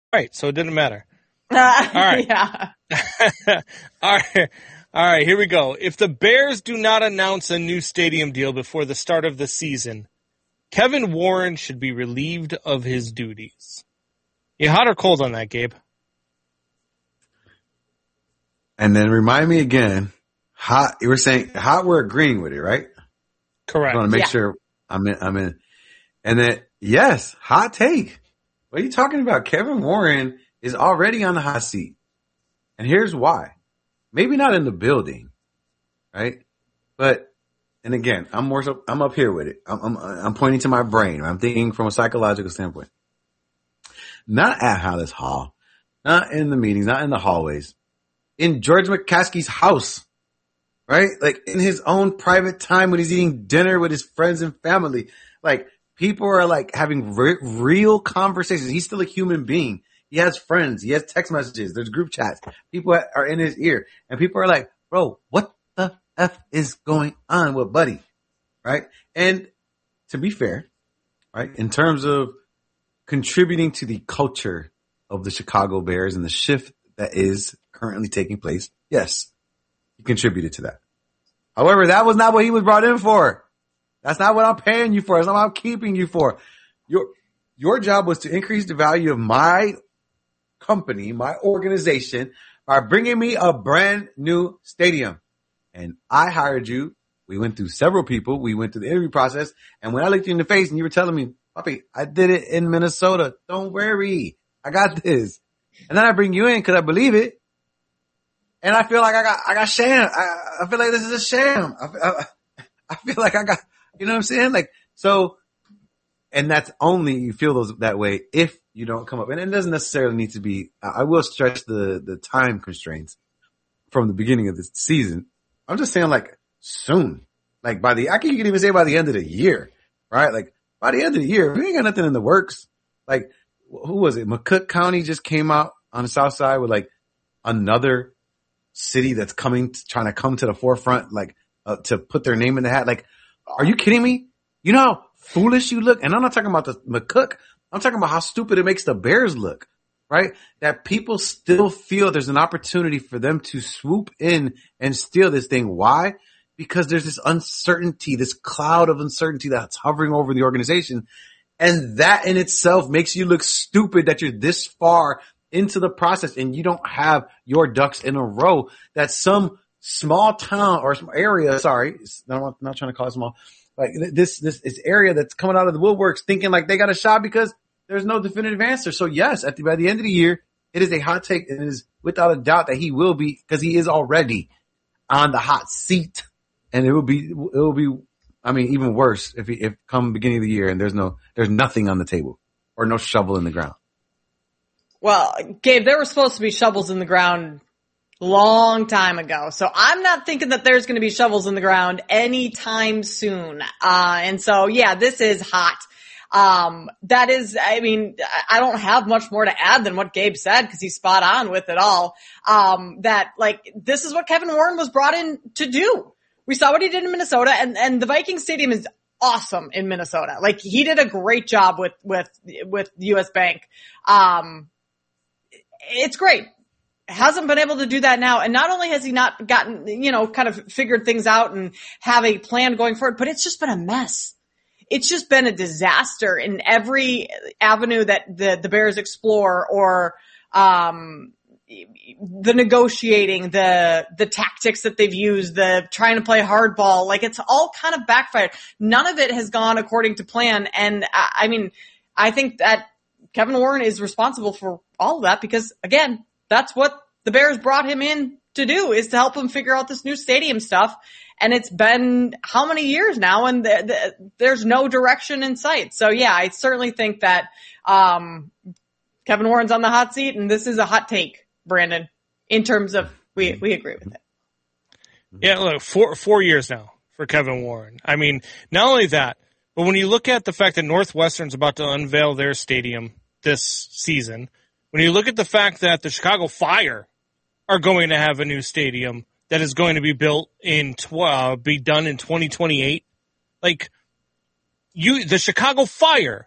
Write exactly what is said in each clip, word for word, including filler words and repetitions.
right, so it didn't matter. Uh, All right. Yeah. All right. All right, here we go. If the Bears do not announce a new stadium deal before the start of the season, Kevin Warren should be relieved of his duties. You hot or cold on that, Gabe? And then remind me again, hot, you were saying hot, we're agreeing with it, right? Correct. I want to make Yeah. sure I'm in, I'm in. And then, yes, hot take. What are you talking about? Kevin Warren is already on the hot seat. And here's why. Maybe not in the building, right? But, and again, I'm more so, I'm up here with it. I'm, I'm, I'm pointing to my brain. I'm thinking from a psychological standpoint. Not at Hallis Hall, not in the meetings, not in the hallways, in George McCaskey's house, right? Like in his own private time when he's eating dinner with his friends and family. Like people are like having re- real conversations. He's still a human being. He has friends. He has text messages. There's group chats. People are in his ear. And people are like, bro, what the F is going on with Buddy? Right? And to be fair, right, in terms of contributing to the culture of the Chicago Bears and the shift that is currently taking place, yes, he contributed to that. However, that was not what he was brought in for. That's not what I'm paying you for. That's not what I'm keeping you for. Your, your job was to increase the value of my company, my organization, by bringing me a brand new stadium. And I hired you. We went through several people. We went through the interview process. And when I looked you in the face and you were telling me, Puppy, I did it in Minnesota. Don't worry. I got this. And then I bring you in because I believe it. And I feel like I got, I got sham. I, I feel like this is a sham. I, I, I feel like I got, you know what I'm saying? Like, so, and that's only, you feel those that way if you don't come up. And it doesn't necessarily need to be, I will stretch the, the time constraints from the beginning of the season. I'm just saying like soon, like by the, I can, you can even say by the end of the year, right? Like by the end of the year, we ain't got nothing in the works. Like, who was it? McCook County just came out on the south side with like another city that's coming, to, trying to come to the forefront, like uh, to put their name in the hat. Like, are you kidding me? You know how foolish you look? And I'm not talking about the McCook. I'm talking about how stupid it makes the Bears look, right? That people still feel there's an opportunity for them to swoop in and steal this thing. Why? Because there's this uncertainty, this cloud of uncertainty that's hovering over the organization. And that in itself makes you look stupid that you're this far into the process and you don't have your ducks in a row, that some small town or some area, sorry, I'm not trying to call it small, like this, this, this area that's coming out of the woodworks thinking like they got a shot because there's no definitive answer. So yes, at the, by the end of the year, it is a hot take and it is without a doubt that he will be, because he is already on the hot seat, and it will be, it will be, I mean, even worse if he, if come beginning of the year and there's no, there's nothing on the table or no shovel in the ground. Well, Gabe, there were supposed to be shovels in the ground long time ago. So I'm not thinking that there's going to be shovels in the ground anytime soon. Uh, and so, yeah, this is hot. Um, that is, I mean, I don't have much more to add than what Gabe said because he's spot on with it all. Um, that like, this is what Kevin Warren was brought in to do. We saw what he did in Minnesota, and, and the Viking Stadium is awesome in Minnesota. Like, he did a great job with, with, with U S Bank. Um, it's great. Hasn't been able to do that now. And not only has he not gotten, you know, kind of figured things out and have a plan going forward, but it's just been a mess. It's just been a disaster in every avenue that the, the Bears explore, or, um, the negotiating, the, the tactics that they've used, the trying to play hardball. Like, it's all kind of backfired. None of it has gone according to plan. And I, I mean, I think that Kevin Warren is responsible for all of that because, again, that's what the Bears brought him in to do, is to help him figure out this new stadium stuff. And it's been how many years now, and the, the, there's no direction in sight. So, yeah, I certainly think that um Kevin Warren's on the hot seat, and this is a hot take, Brandon, in terms of we we agree with it. Yeah, look, four four years now for Kevin Warren. I mean, not only that, but when you look at the fact that Northwestern's about to unveil their stadium this season, when you look at the fact that the Chicago Fire are going to have a new stadium that is going to be built in, tw- uh, be done in twenty twenty-eight, like, you, the Chicago Fire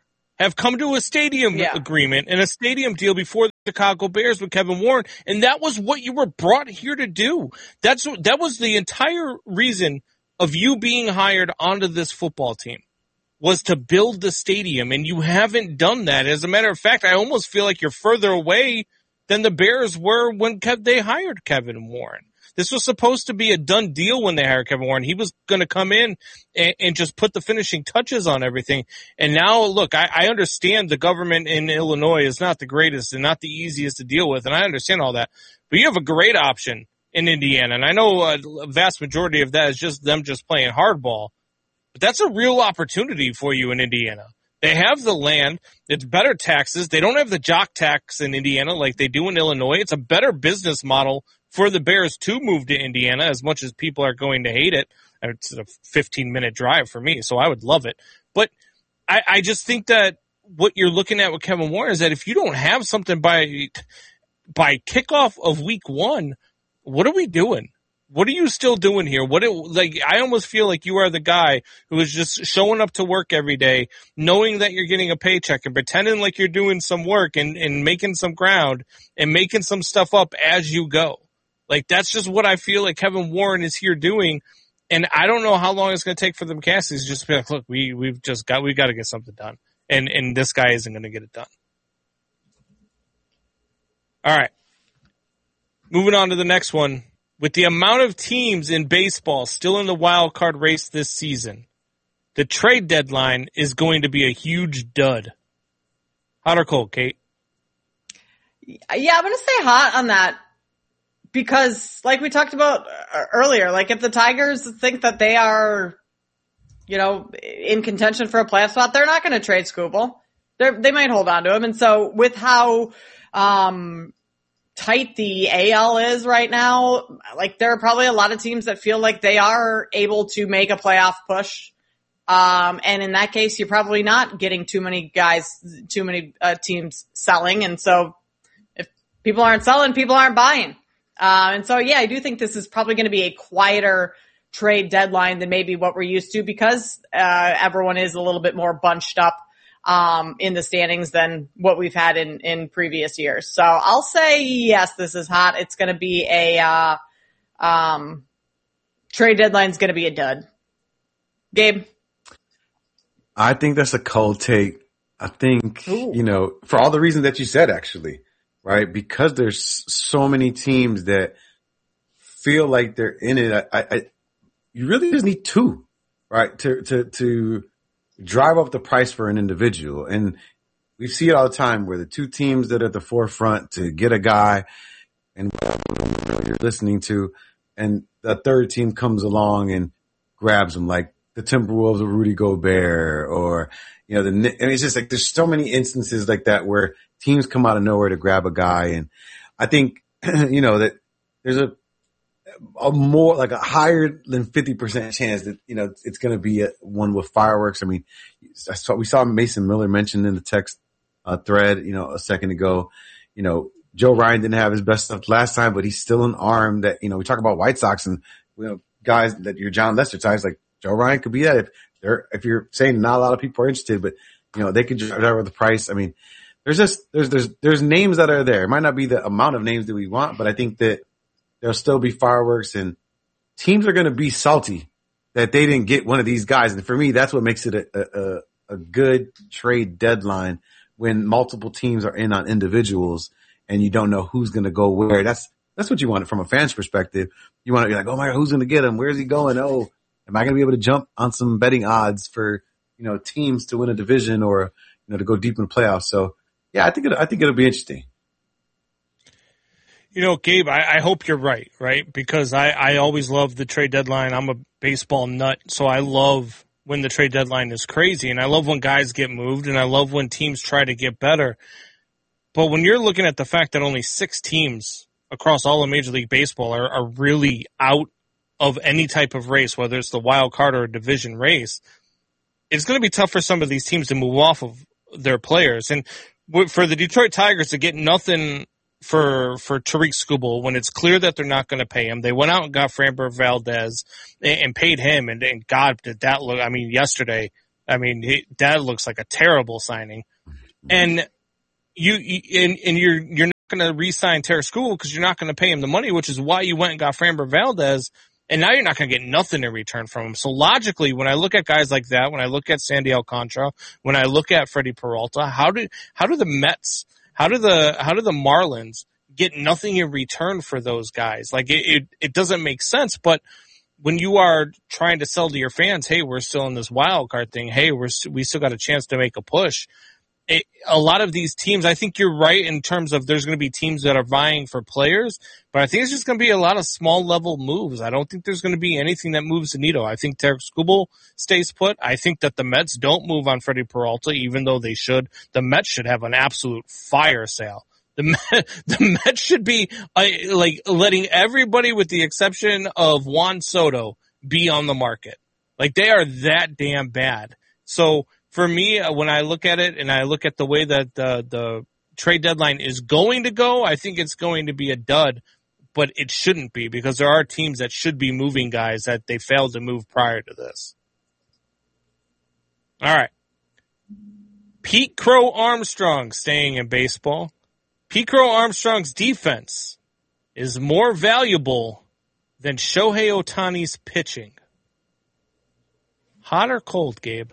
have come to a stadium yeah. agreement and a stadium deal before the Chicago Bears with Kevin Warren, and that was what you were brought here to do. That's that was the entire reason of you being hired onto this football team, was to build the stadium, and you haven't done that. As a matter of fact, I almost feel like you're further away than the Bears were when Kev- they hired Kevin Warren. This was supposed to be a done deal when they hired Kevin Warren. He was going to come in and, and just put the finishing touches on everything. And now, look, I, I understand the government in Illinois is not the greatest and not the easiest to deal with, and I understand all that. But you have a great option in Indiana, and I know a vast majority of that is just them just playing hardball. But that's a real opportunity for you in Indiana. They have the land. It's better taxes. They don't have the jock tax in Indiana like they do in Illinois. It's a better business model for the Bears to move to Indiana, as much as people are going to hate it. It's a fifteen-minute drive for me, so I would love it. But I, I just think that what you're looking at with Kevin Warren is that if you don't have something by by kickoff of week one, what are we doing? What are you still doing here? What it, like I almost feel like you are the guy who is just showing up to work every day, knowing that you're getting a paycheck and pretending like you're doing some work and, and making some ground and making some stuff up as you go. Like, that's just what I feel like Kevin Warren is here doing. And I don't know how long it's going to take for the McCaskies to just be like, look, we, we've just got, we got to get something done. And, and this guy isn't going to get it done. All right. Moving on to the next one. With the amount of teams in baseball still in the wild card race this season, the trade deadline is going to be a huge dud. Hot or cold, Kate? Yeah, I'm going to say hot on that. Because, like we talked about earlier, like if the Tigers think that they are, you know, in contention for a playoff spot, they're not going to trade Skubal. They're, they might hold on to him. And so with how um, tight the A L is right now, like there are probably a lot of teams that feel like they are able to make a playoff push. Um, and in that case, you're probably not getting too many guys, too many uh, teams selling. And so if people aren't selling, people aren't buying. Uh, and so, yeah, I do think this is probably going to be a quieter trade deadline than maybe what we're used to because uh, everyone is a little bit more bunched up um, in the standings than what we've had in, in previous years. So I'll say, yes, this is hot. It's going to be a uh, um, trade deadline is going to be a dud. Gabe? I think that's a cold take. I think, Ooh. you know, for all the reasons that you said, actually. Right, because there's so many teams that feel like they're in it. I, I, you really just need two, right, to to to drive up the price for an individual. And we see it all the time where the two teams that are at the forefront to get a guy, and whatever you're listening to, and the third team comes along and grabs them, like the Timberwolves or Rudy Gobert, or you know, the. I mean, it's just like there's so many instances like that where teams come out of nowhere to grab a guy. And I think, you know, that there's a, a more like a higher than fifty percent chance that, you know, it's going to be a, one with fireworks. I mean, I saw, we saw Mason Miller mentioned in the text uh, thread, you know, a second ago, you know, Joe Ryan didn't have his best stuff last time, but he's still an arm that, you know, we talk about White Sox and, you know, guys that you're John Lester types, like Joe Ryan could be that if they're, if you're saying not a lot of people are interested, but, you know, they could drive over the price. I mean, There's just, there's, there's, there's names that are there. It might not be the amount of names that we want, but I think that there'll still be fireworks and teams are going to be salty that they didn't get one of these guys. And for me, that's what makes it a, a, a good trade deadline when multiple teams are in on individuals and you don't know who's going to go where. That's, that's what you want from a fan's perspective. You want to be like, oh my God, who's going to get him? Where's he going? Oh, am I going to be able to jump on some betting odds for, you know, teams to win a division or, you know, to go deep in the playoffs? So, yeah, I think it, I think it'll be interesting. You know, Gabe, I, I hope you're right, right? Because I, I always love the trade deadline. I'm a baseball nut, so I love when the trade deadline is crazy, and I love when guys get moved, and I love when teams try to get better. But when you're looking at the fact that only six teams across all of Major League Baseball are, are really out of any type of race, whether it's the wild card or a division race, it's going to be tough for some of these teams to move off of their players. And for the Detroit Tigers to get nothing for for Tariq Skubal when it's clear that they're not going to pay him, they went out and got Framber Valdez and, and paid him, and, and God, did that look? I mean, yesterday, I mean, he, that looks like a terrible signing. And you, you and, and you're, you're not going to re-sign Terry Skubal because you're not going to pay him the money, which is why you went and got Framber Valdez. And now you're not going to get nothing in return from him. So logically, when I look at guys like that, when I look at Sandy Alcantara, when I look at Freddie Peralta, how do, how do the Mets, how do the, how do the Marlins get nothing in return for those guys? Like it, it, it doesn't make sense. But when you are trying to sell to your fans, hey, we're still in this wild card thing. Hey, we're, we still got a chance to make a push. It, a lot of these teams, I think you're right in terms of there's going to be teams that are vying for players, but I think it's just going to be a lot of small level moves. I don't think there's going to be anything that moves the needle. I think Terry Skubal stays put. I think that the Mets don't move on Freddie Peralta, even though they should. The Mets should have an absolute fire sale. The Mets, the Mets should be uh, like letting everybody with the exception of Juan Soto be on the market. Like they are that damn bad. So for me, when I look at it and I look at the way that the, the trade deadline is going to go, I think it's going to be a dud, but it shouldn't be because there are teams that should be moving guys that they failed to move prior to this. All right. Pete Crow Armstrong staying in baseball. Pete Crow Armstrong's defense is more valuable than Shohei Ohtani's pitching. Hot or cold, Gabe?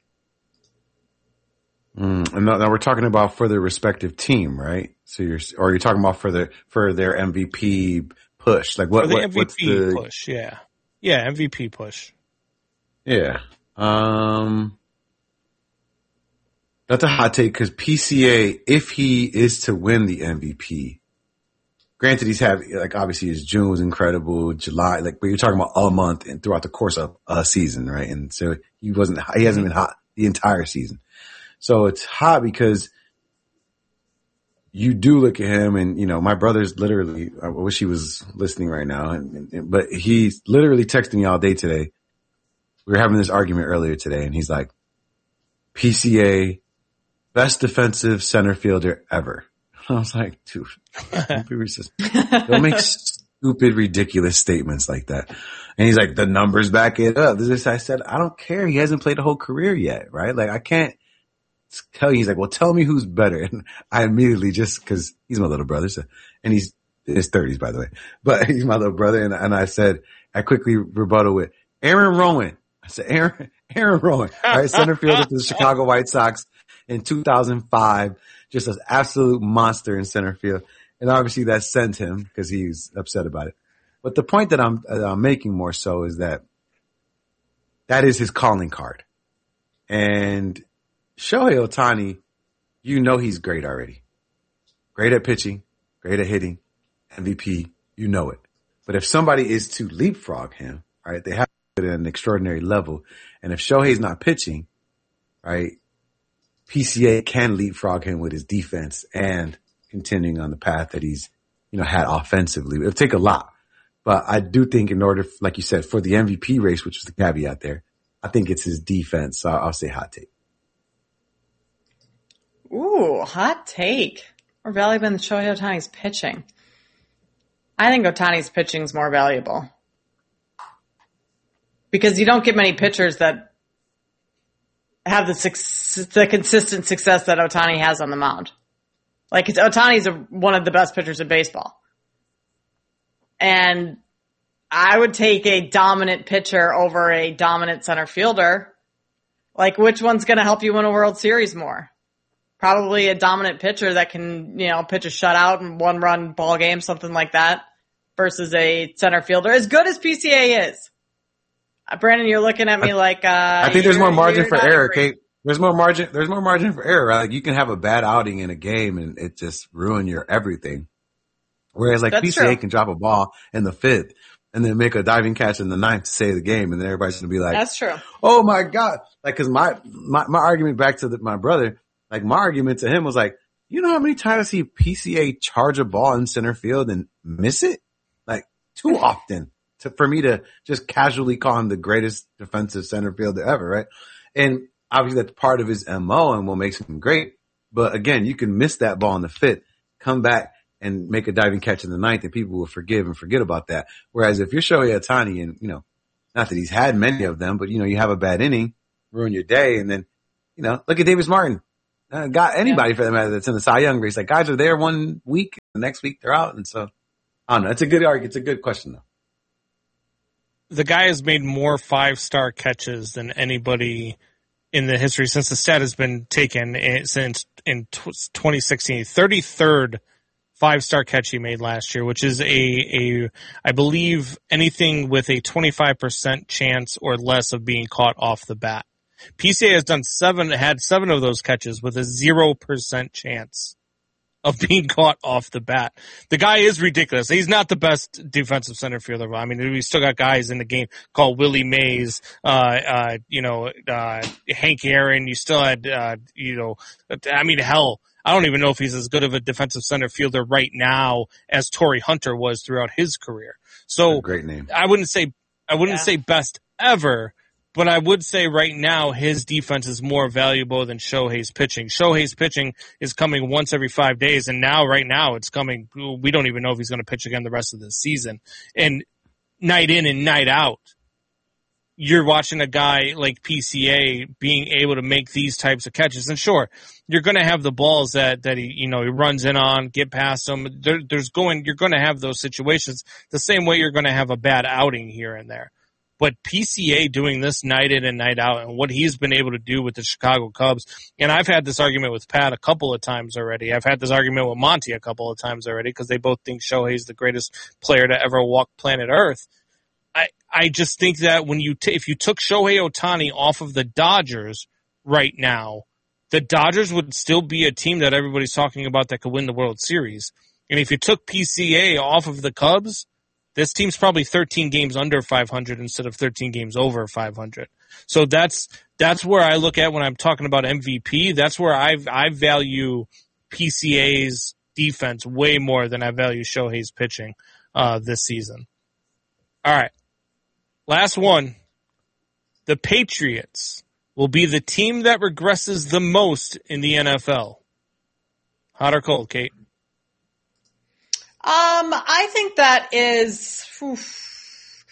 Mm, and now, now we're talking about for their respective team, right? So you're, or you're talking about for the for their M V P push, like what? For the what M V P what's the push? Yeah, yeah, M V P push. Yeah, um, that's a hot take because P C A, if he is to win the M V P, granted he's had like obviously his June was incredible, July, like but you're talking about a month and throughout the course of a season, right? And so he wasn't, he hasn't been hot the entire season. So it's hot because you do look at him and, you know, my brother's literally, I wish he was listening right now, and, and, but he's literally texting me all day today. We were having this argument earlier today and he's like, P C A, best defensive center fielder ever. I was like, dude, don't be racist. Don't make stupid, ridiculous statements like that. And he's like, the numbers back it up. This, I said, I don't care. He hasn't played a whole career yet, right? Like I can't tell you. He's like, well, tell me who's better. And I immediately just, cause he's my little brother. So, and he's in his thirties, by the way, but he's my little brother. And, and I said, I quickly rebuttal with Aaron Rowan. I said, Aaron, Aaron Rowan, right? Center fielder for the Chicago White Sox in two thousand five. Just an absolute monster in center field. And obviously that sent him because he's upset about it. But the point that I'm, uh, I'm making more so is that that is his calling card. And Shohei Ohtani, you know he's great already. Great at pitching, great at hitting, M V P, you know it. But if somebody is to leapfrog him, right, they have to put it at an extraordinary level. And if Shohei's not pitching, right, P C A can leapfrog him with his defense and continuing on the path that he's, you know, had offensively. It'll take a lot. But I do think in order, like you said, for the M V P race, which was the caveat there, I think it's his defense. So I'll say hot take. Ooh, hot take. More valuable than Shohei Ohtani's pitching. I think Ohtani's pitching is more valuable. Because you don't get many pitchers that have the success, the consistent success that Ohtani has on the mound. Like, it's, Ohtani's a, one of the best pitchers in baseball. And I would take a dominant pitcher over a dominant center fielder. Like, which one's going to help you win a World Series more? Probably a dominant pitcher that can, you know, pitch a shutout and one run ball game, something like that, versus a center fielder. As good as P C A is. Uh, Brandon, you're looking at me like, uh, I think there's more margin for error, Kate. There's more margin, there's more margin for error, right? Like you can have a bad outing in a game and it just ruin your everything. Whereas like That's P C A true. Can drop a ball in the fifth and then make a diving catch in the ninth to save the game. And then everybody's going to be like, That's true. Oh my God. Like, cause my, my, my argument back to the, my brother, like my argument to him was like, you know how many times I see P C A charge a ball in center field and miss it? Like too often to, for me to just casually call him the greatest defensive center fielder ever. Right. And obviously that's part of his M O and what makes him great. But again, you can miss that ball in the fifth, come back and make a diving catch in the ninth and people will forgive and forget about that. Whereas if you're Shohei Ohtani and, you know, not that he's had many of them, but you know, you have a bad inning, ruin your day. And then, you know, look at Davis Martin. Uh, got anybody yeah. for that matter that's in the Cy Young race. Like guys are there one week, the next week they're out, and so I don't know. It's a good argument. It's a good question though. The guy has made more five-star catches than anybody in the history since the stat has been taken in, since in twenty sixteen. thirty-third five-star catch he made last year, which is a, a, I believe anything with a twenty-five percent chance or less of being caught off the bat. P C A has done seven, had seven of those catches with a zero percent chance of being caught off the bat. The guy is ridiculous. He's not the best defensive center fielder. I mean, we still got guys in the game called Willie Mays, uh, uh, you know, uh, Hank Aaron. You still had, uh, you know, I mean, hell, I don't even know if he's as good of a defensive center fielder right now as Torrey Hunter was throughout his career. So great name. I wouldn't say, I wouldn't yeah. say best ever, but I would say right now his defense is more valuable than Shohei's pitching. Shohei's pitching is coming once every five days, and now, right now, it's coming. We don't even know if he's going to pitch again the rest of the season. And night in and night out, you're watching a guy like P C A being able to make these types of catches. And sure, you're going to have the balls that, that he, you know, he runs in on, get past them. There, there's going, you're going to have those situations the same way you're going to have a bad outing here and there. But P C A doing this night in and night out and what he's been able to do with the Chicago Cubs, and I've had this argument with Pat a couple of times already. I've had this argument with Monty a couple of times already because they both think Shohei's the greatest player to ever walk planet Earth. I, I just think that when you t- if you took Shohei Ohtani off of the Dodgers right now, the Dodgers would still be a team that everybody's talking about that could win the World Series. And if you took P C A off of the Cubs, this team's probably thirteen games under five hundred instead of thirteen games over five hundred. So that's that's where I look at when I'm talking about M V P. That's where I I value P C A's defense way more than I value Shohei's pitching uh, this season. All right, last one. The Patriots will be the team that regresses the most in the N F L. Hot or cold, Kate? Um, I think that is, oof.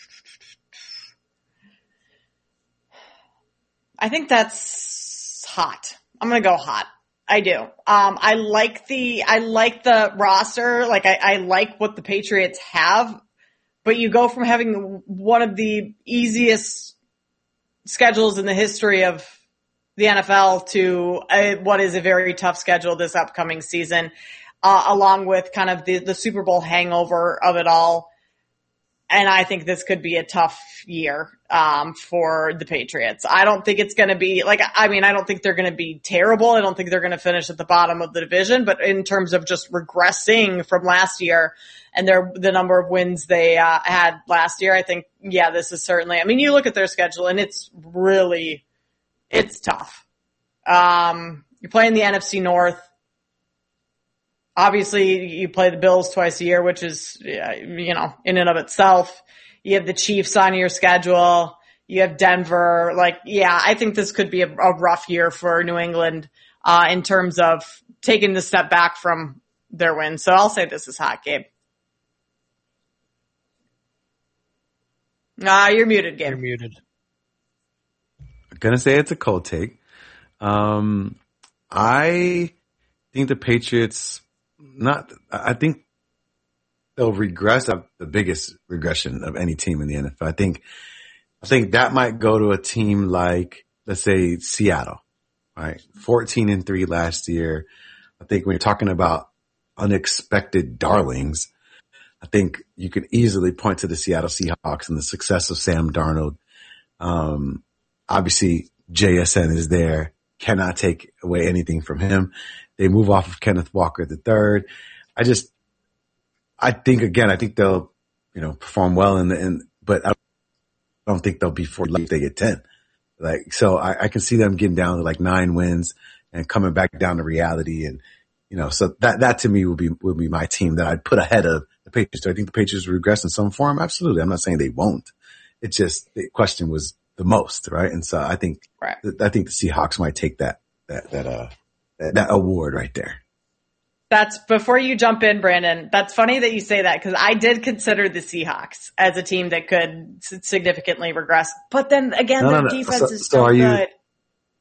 I think that's hot. I'm going to go hot. I do. Um, I like the, I like the roster. Like I, I like what the Patriots have, but you go from having one of the easiest schedules in the history of the N F L to a, what is a very tough schedule this upcoming season. Uh, along with kind of the, the Super Bowl hangover of it all. And I think this could be a tough year, um, for the Patriots. I don't think it's going to be like, I mean, I don't think they're going to be terrible. I don't think they're going to finish at the bottom of the division, but in terms of just regressing from last year and their, the number of wins they, uh, had last year, I think, yeah, this is certainly, I mean, you look at their schedule and it's really, it's tough. Um, you're playing the N F C North. Obviously, you play the Bills twice a year, which is, you know, in and of itself. You have the Chiefs on your schedule. You have Denver. Like, yeah, I think this could be a, a rough year for New England uh, in terms of taking the step back from their win. So I'll say this is hot, Gabe. Ah, uh, you're muted, Gabe. You're muted. I'm going to say it's a cold take. Um, I think the Patriots... Not, I think they'll regress. The biggest regression of any team in the N F L. I think, I think that might go to a team like, let's say, Seattle, right? fourteen and three last year. I think when you're talking about unexpected darlings, I think you could easily point to the Seattle Seahawks and the success of Sam Darnold. Um, obviously J S N is there. Cannot take away anything from him. They move off of Kenneth Walker the third. I just, I think again, I think they'll, you know, perform well in the, in, but I don't think they'll be four if they get ten. Like, so I, I can see them getting down to like nine wins and coming back down to reality. And, you know, so that, that to me would be, would be my team that I'd put ahead of the Patriots. Do I think the Patriots will regress in some form? Absolutely. I'm not saying they won't. It's just the question was the most, right? And so I think, right. I think the Seahawks might take that, that, that, uh, that, that award right there. That's before you jump in, Brandon. That's funny that you say that because I did consider the Seahawks as a team that could significantly regress. But then again, no, their no, no. defense so, is so so are good. You,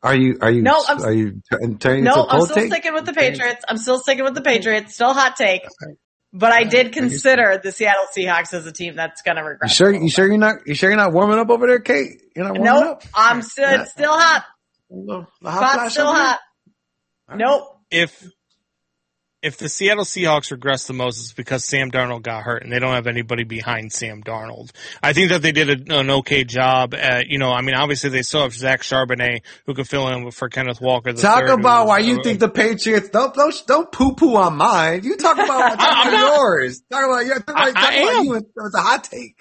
Are you, are you, no, I'm, are you t- turning no, into a I'm cold still take? sticking with the Patriots. I'm still sticking with the Patriots. Still hot take. But I did consider the Seattle Seahawks as a team that's going to regret. You sure, you sure you're not, you sure you're not warming up over there, Kate? You're not warming nope, up? I'm still, it's still hot. The hot Spot's still hot. Right. Nope. If if the Seattle Seahawks regress the most, it's because Sam Darnold got hurt and they don't have anybody behind Sam Darnold. I think that they did a, an okay job at, you know, I mean, obviously they still have Zach Charbonnet who can fill in for Kenneth Walker. The talk third, about who, why you uh, think the Patriots, don't, don't, don't poo poo on mine. You talk about, talk about yours. Talk about, yeah, talk about, I, talk I about am. you. It's a hot take.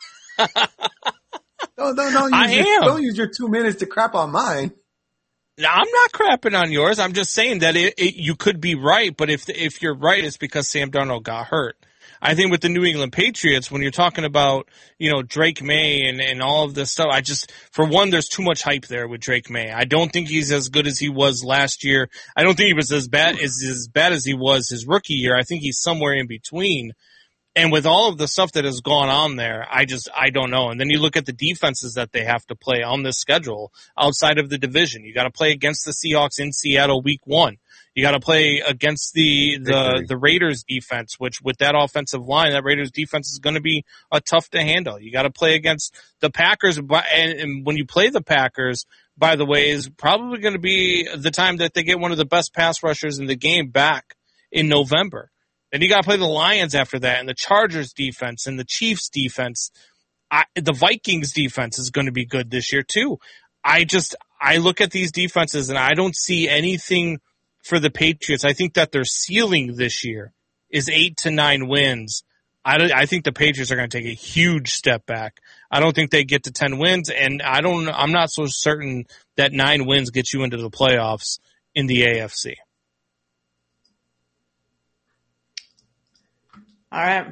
don't, don't, don't use I your, am. don't use your two minutes to crap on mine. Now, I'm not crapping on yours. I'm just saying that it, it, you could be right, but if if you're right, it's because Sam Darnold got hurt. I think with the New England Patriots, when you're talking about, you know, Drake May and, and all of this stuff, I just, for one, there's too much hype there with Drake May. I don't think he's as good as he was last year. I don't think he was as bad as, as bad as he was his rookie year. I think he's somewhere in between. And with all of the stuff that has gone on there, I just, I don't know. And then you look at the defenses that they have to play on this schedule outside of the division. You got to play against the Seahawks in Seattle week one. You got to play against the, the, the Raiders defense, which with that offensive line, that Raiders defense is going to be a tough to handle. You got to play against the Packers. And, and when you play the Packers, by the way, is probably going to be the time that they get one of the best pass rushers in the game back in November. Then you got to play the Lions after that, and the Chargers defense and the Chiefs defense. I, the Vikings defense is going to be good this year too. I just, I look at these defenses and I don't see anything for the Patriots. I think that their ceiling this year is eight to nine wins. I, don't, I think the Patriots are going to take a huge step back. I don't think they get to ten wins, and I don't, I'm not so certain that nine wins gets you into the playoffs in the A F C. All right.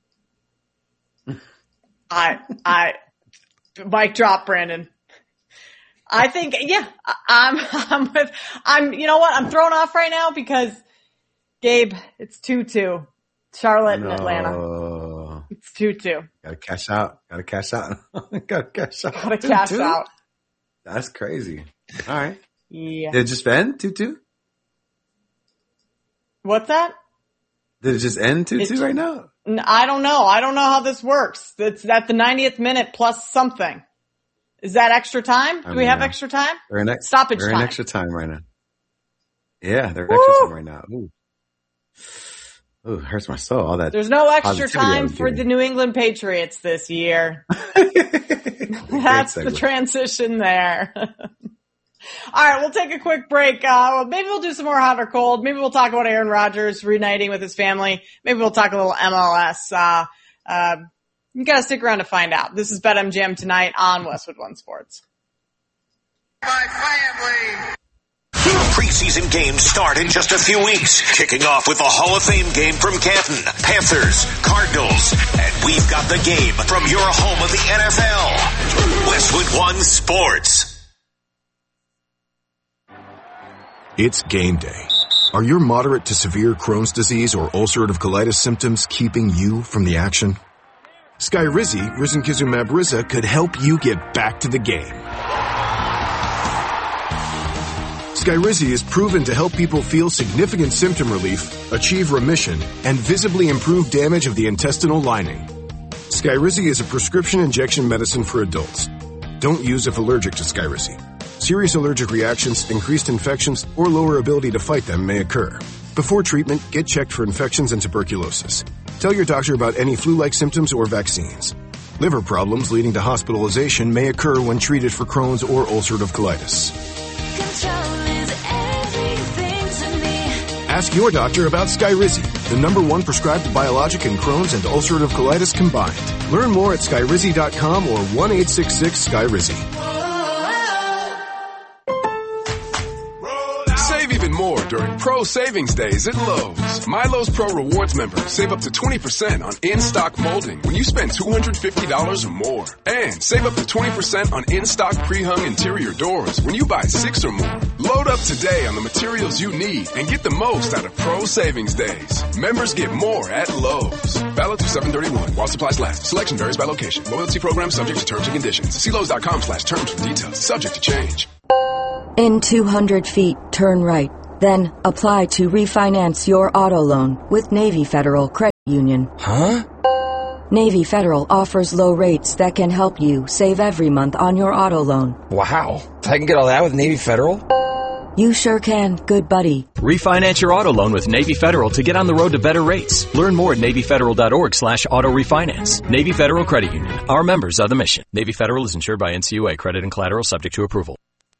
I, I, mic drop, Brandon. I think, yeah, I'm, I'm with, I'm, you know what? I'm thrown off right now because, Gabe, it's two two. Charlotte no. and Atlanta. It's two two. Gotta cash out. Gotta cash out. Gotta cash out. Gotta cash two, two? out. That's crazy. All right. Yeah. Did it just end two two? What's that? Did it just end two two right now? I don't know. I don't know how this works. It's at the ninetieth minute plus something. Is that extra time? Do we have know. extra time? They're in ex- Stoppage they're time. in extra time right now. Yeah, they're in extra time right now. Ooh. Ooh, hurts my soul. All that. There's no extra time for the New England Patriots this year. That's the transition there. All right, we'll take a quick break. Uh, maybe we'll do some more hot or cold. Maybe we'll talk about Aaron Rodgers reuniting with his family. Maybe we'll talk a little M L S. Uh, uh, you gotta stick around to find out. This is BetMGM tonight on Westwood One Sports. My family. Preseason games start in just a few weeks, kicking off with the Hall of Fame game from Canton, Panthers, Cardinals, and we've got the game from your home of the N F L, Westwood One Sports. It's game day. Are your moderate to severe Crohn's disease or ulcerative colitis symptoms keeping you from the action? Skyrizi, risankizumab Riza, could help you get back to the game. Skyrizi is proven to help people feel significant symptom relief, achieve remission, and visibly improve damage of the intestinal lining. Skyrizi is a prescription injection medicine for adults. Don't use if allergic to Skyrizi. Serious allergic reactions, increased infections, or lower ability to fight them may occur. Before treatment, get checked for infections and tuberculosis. Tell your doctor about any flu-like symptoms or vaccines. Liver problems leading to hospitalization may occur when treated for Crohn's or ulcerative colitis. Ask your doctor about Skyrizi, the number one prescribed biologic in Crohn's and ulcerative colitis combined. Learn more at skyrizi dot com or one eight six six Skyrizi. Save even more during Pro Savings Days at Lowe's. MyLowe's Pro Rewards members save up to twenty percent on in-stock molding when you spend two hundred fifty dollars or more. And save up to twenty percent on in-stock pre-hung interior doors when you buy six or more. Load up today on the materials you need and get the most out of Pro Savings Days. Members get more at Lowe's. Valid through seven thirty-one while supplies last. Selection varies by location. Loyalty program subject to terms and conditions. See Lowe's dot com slash terms for details. Subject to change. In two hundred feet, turn right. Then apply to refinance your auto loan with Navy Federal Credit Union. Huh? Navy Federal offers low rates that can help you save every month on your auto loan. Wow. I can get all that with Navy Federal? You sure can, good buddy. Refinance your auto loan with Navy Federal to get on the road to better rates. Learn more at NavyFederal.org slash auto refinance. Navy Federal Credit Union. Our members are the mission. Navy Federal is insured by N C U A. Credit and collateral subject to approval.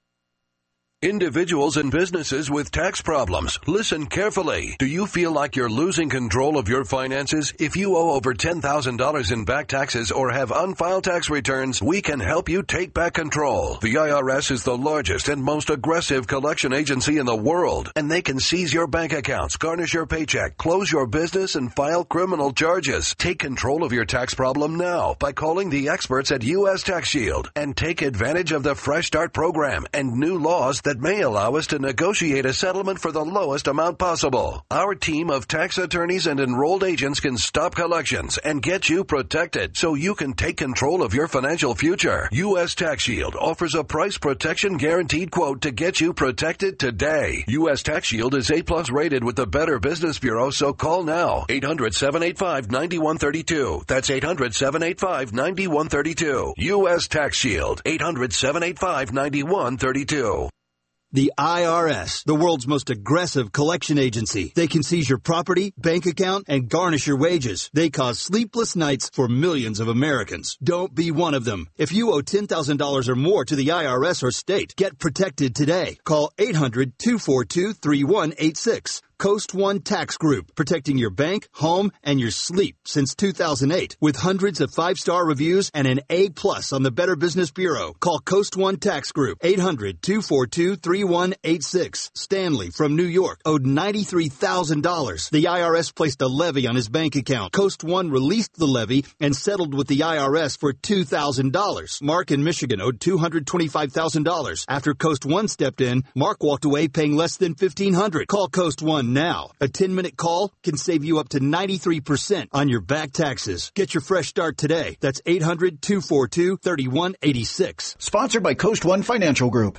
Individuals and businesses with tax problems, listen carefully. Do you feel like you're losing control of your finances? If you owe over ten thousand dollars in back taxes or have unfiled tax returns, we can help you take back control. The I R S is the largest and most aggressive collection agency in the world, and they can seize your bank accounts, garnish your paycheck, close your business, and file criminal charges. Take control of your tax problem now by calling the experts at U S Tax Shield and take advantage of the Fresh Start program and new laws that that may allow us to negotiate a settlement for the lowest amount possible. Our team of tax attorneys and enrolled agents can stop collections and get you protected so you can take control of your financial future. U S Tax Shield offers a price protection guaranteed quote to get you protected today. U S Tax Shield is A plus rated with the Better Business Bureau, so call now. eight hundred, seven eight five, nine one three two. That's eight hundred, seven eight five, nine one three two. U S Tax Shield. eight hundred, seven eight five, nine one three two. The I R S, the world's most aggressive collection agency. They can seize your property, bank account, and garnish your wages. They cause sleepless nights for millions of Americans. Don't be one of them. If you owe ten thousand dollars or more to the I R S or state, get protected today. Call eight hundred, two four two, three one eight six. Coast One Tax Group, protecting your bank, home, and your sleep since two thousand eight. With hundreds of five-star reviews and an A plus on the Better Business Bureau. Call Coast One Tax Group, eight hundred, two four two, three one eight six. Stanley from New York owed ninety-three thousand dollars. The I R S placed a levy on his bank account. Coast One released the levy and settled with the I R S for two thousand dollars. Mark in Michigan owed two hundred twenty-five thousand dollars. After Coast One stepped in, Mark walked away paying less than fifteen hundred dollars. Call Coast One now. A ten-minute call can save you up to ninety-three percent on your back taxes. Get your fresh start today. That's eight hundred, two four two, three one eight six. Sponsored by Coast One Financial Group.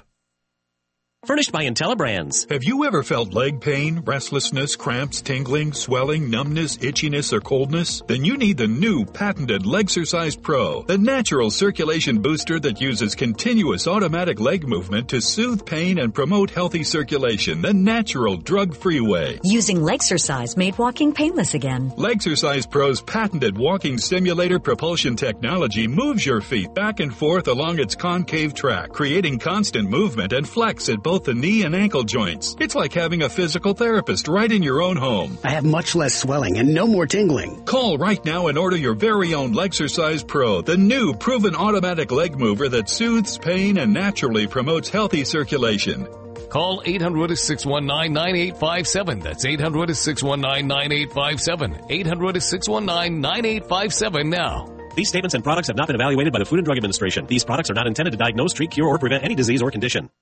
Furnished by IntelliBrands. Have you ever felt leg pain, restlessness, cramps, tingling, swelling, numbness, itchiness, or coldness? Then you need the new patented Legsercise Pro, the natural circulation booster that uses continuous automatic leg movement to soothe pain and promote healthy circulation the natural, drug-free way. Using Legsercise made walking painless again. Legsercise Pro's patented walking simulator propulsion technology moves your feet back and forth along its concave track, creating constant movement and flex at both both the knee and ankle joints. It's like having a physical therapist right in your own home. I have much less swelling and no more tingling. Call right now and order your very own Legsercise Pro, the new proven automatic leg mover that soothes pain and naturally promotes healthy circulation. Call eight hundred, six one nine, nine eight five seven. That's eight hundred, six one nine, nine eight five seven. eight hundred, six one nine, nine eight five seven now. These statements and products have not been evaluated by the Food and Drug Administration. These products are not intended to diagnose, treat, cure, or prevent any disease or condition.